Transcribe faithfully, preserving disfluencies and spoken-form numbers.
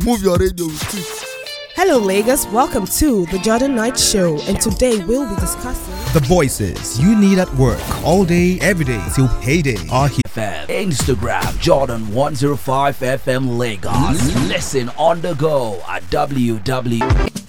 move your radio with it. Hello Lagos, welcome to the Jordan Knight Show, and today we'll be discussing the voices you need at work all day, every day till payday are here. F M, Instagram, Jordan one oh five F M Lagos. Listen on the go at w w w